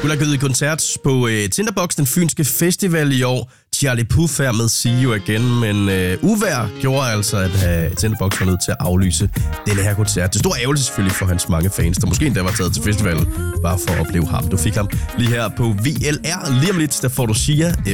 Skulle have givet koncert på Tinderbox, den fynske festival i år. Charlie Puth her med See You Again, men uvejr gjorde altså, at Tinderbox var nødt til at aflyse denne her koncert. Det store ærgelse selvfølgelig for hans mange fans, der måske endda var taget til festivalen, bare for at opleve ham. Du fik ham lige her på VLR. Lige om lidt, der får du Sia